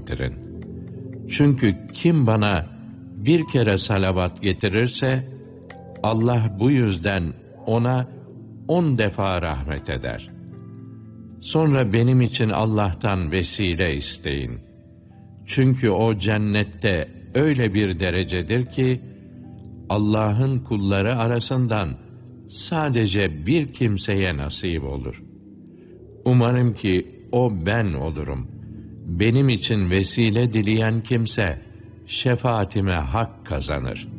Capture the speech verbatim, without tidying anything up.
getirin. Çünkü kim bana bir kere salavat getirirse, Allah bu yüzden ona on defa rahmet eder. Sonra benim için Allah'tan vesile isteyin. Çünkü o cennette öyle bir derecedir ki, Allah'ın kulları arasından sadece bir kimseye nasip olur. Umarım ki o ben olurum. Benim için vesile dileyen kimse şefaatime hak kazanır.